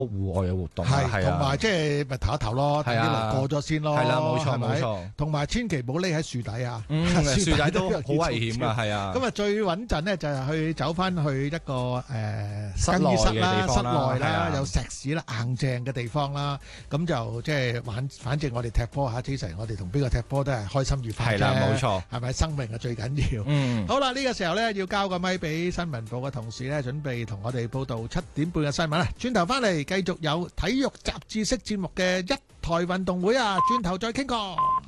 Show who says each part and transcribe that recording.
Speaker 1: 戶外嘅活動
Speaker 2: 係同埋即係咪唞一唞咯，等啲雷過咗先咯。
Speaker 1: 係啦，冇錯
Speaker 2: 係咪
Speaker 1: 冇錯。
Speaker 2: 同埋千祈唔好匿喺樹底啊！
Speaker 1: 樹底都好危險㗎，係啊。
Speaker 2: 咁啊最穩陣咧就係走翻去一個更衣室啦、室內啦，有石屎啦、硬淨嘅地方啦。咁就即係反正我哋踢波嚇，Jason，我哋同邊個踢波都係開心愉快啫。
Speaker 1: 係啦，冇錯。
Speaker 2: 係咪生命係最緊要？好啦，呢個時候咧要交個咪俾新聞部嘅同事咧，準備同我哋報道7點半嘅新聞啦。轉頭翻嚟繼續有體育雜誌式節目嘅一台運動會啊！轉頭再傾過。